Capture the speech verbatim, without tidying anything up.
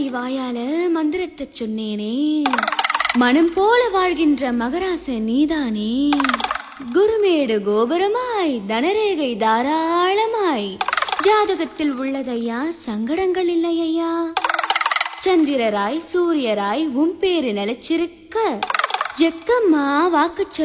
வாயால மந்திரத்தை சொன்னேனே, மனம் போல வாழ்கின்ற மகராச நீதானே. குருமேடு கோபுரமாய் தனரேகை தாராளமாய் ஜாதகத்தில் உள்ளதையா, சங்கடங்கள் இல்லையா. சந்திரராய் சூரியராய் உன் பேரு நிலச்சிருக்க, ஜெக்கம்மா வாக்கு